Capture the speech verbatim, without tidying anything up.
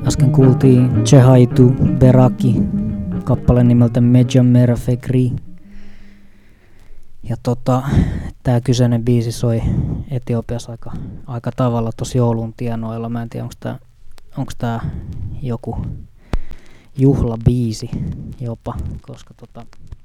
Äsken kuultiin Chehaitu Beraki, kappale nimeltä Meja Merfegri. Ja tota, tää kyseinen biisi soi Etiopiassa aika, aika tavalla tossa joulun tienoilla. Mä en tiedä, onks tää, onks tää joku juhlabiisi jopa, koska tota,